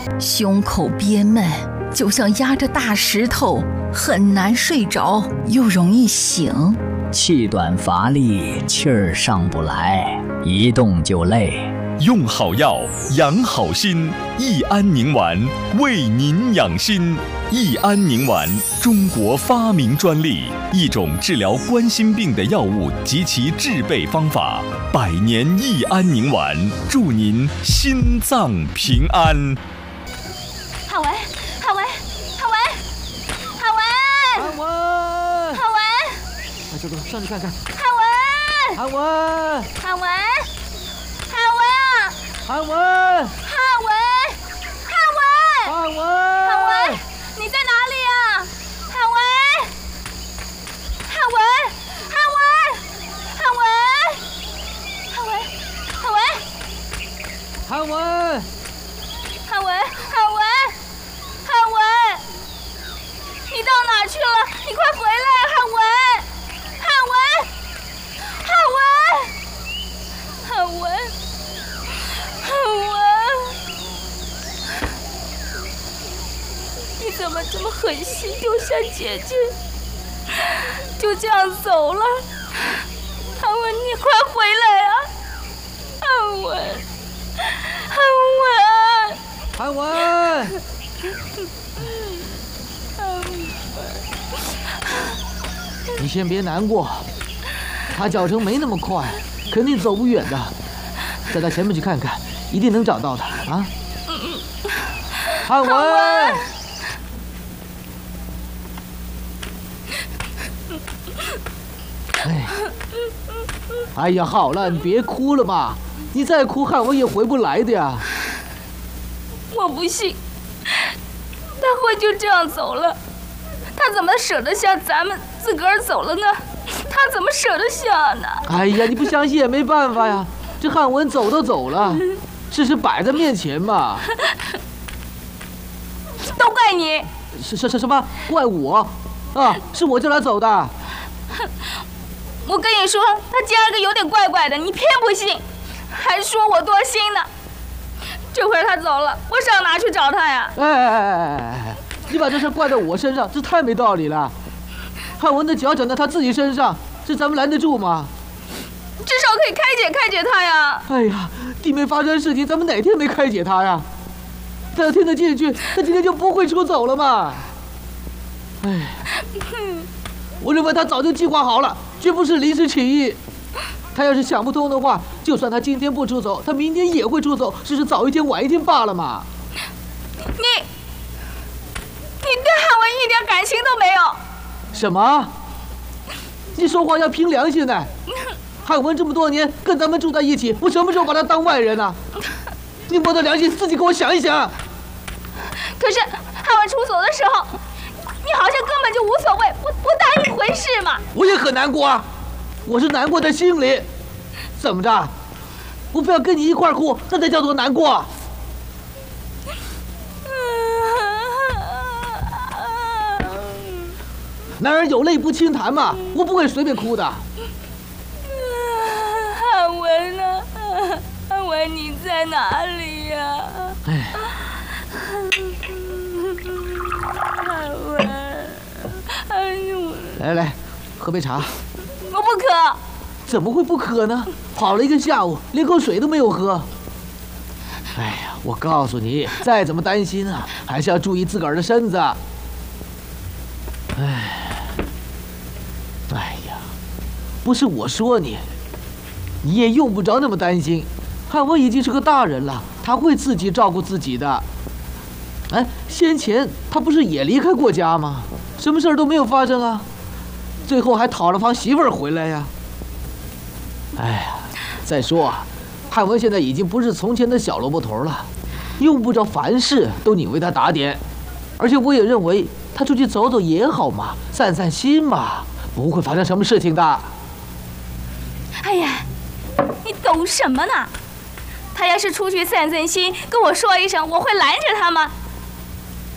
胸口憋闷，就像压着大石头，很难睡着，又容易醒。 气短乏力，气儿上不来，一动就累。 用好药，养好心，益安宁丸为您养心。益安宁丸，中国发明专利，一种治疗冠心病的药物及其制备方法。100年益安宁丸，祝您心脏平安。 汉文，汉文，汉文，汉文， 汉文， 汉文， 快走走，上去看看。 汉文， 汉文， 汉文，汉文啊！ 汉文， 汉文，汉文， 汉文， 汉文，你在哪里啊？汉文，汉文，汉文，汉文，汉文，汉文， 汉文， 汉文，汉文，汉文，你到哪去了？你快回来，汉文，汉文，汉文，汉文，汉文，你怎么这么狠心丢下姐姐，就这样走了？汉文，你快回来啊！汉文，汉文， 汉文，你先别难过，他脚程没那么快，肯定走不远的。在他前面去看看，一定能找到的啊！汉文，哎呀，好了，你别哭了嘛，你再哭汉文也回不来的呀。 我不信，他会就这样走了。他怎么舍得下咱们自个儿走了呢？他怎么舍得下呢？ 哎呀，你不相信也没办法呀。这汉文走都走了，事实摆在面前嘛。 都怪你！ 什么？怪我？啊，是我叫他走的。 我跟你说，他今儿个有点怪怪的，你偏不信，还说我多心呢。这会儿他走了，我上哪去找他呀？ 哎，你把这事怪在我身上，这太没道理了。汉文的脚长在他自己身上，这咱们拦得住吗？ 至少可以开解他呀。 哎呀，弟妹发生事情，咱们哪天没开解他呀？他要听得进去，他今天就不会出走了嘛。哎，我认为他早就计划好了，绝不是临时起意。他要是想不通的话，就算他今天不出走，他明天也会出走，只是早一天晚一天罢了嘛。 你对汉文一点感情都没有。 什么？你说话要凭良心的。汉文这么多年跟咱们住在一起，我什么时候把他当外人呢？你摸着良心自己给我想一想。 可是汉文出走的时候，你好像根本就无所谓，不当一回事嘛。 我也很难过啊，我是难过在心里。怎么着？我不要跟你一块哭，那才叫做难过。男儿有泪不轻弹嘛，我不会随便哭的。 汉文呢？汉文你在哪里呀？ 哎， 汉文， 来，喝杯茶。 我不渴。 怎么会不渴呢？跑了一个下午，连口水都没有喝。哎呀，我告诉你，再怎么担心啊，还是要注意自个儿的身子。哎呀，不是我说你，你也用不着那么担心。汉文已经是个大人了，他会自己照顾自己的。哎，先前他不是也离开过家吗？什么事儿都没有发生啊，最后还讨了房媳妇儿回来呀。哎呀，再说啊，汉文现在已经不是从前的小萝卜头了，用不着凡事都你为他打点。而且我也认为他出去走走也好嘛，散散心嘛，不会发生什么事情的。 哎呀，你懂什么呢？他要是出去散散心，跟我说一声，我会拦着他吗？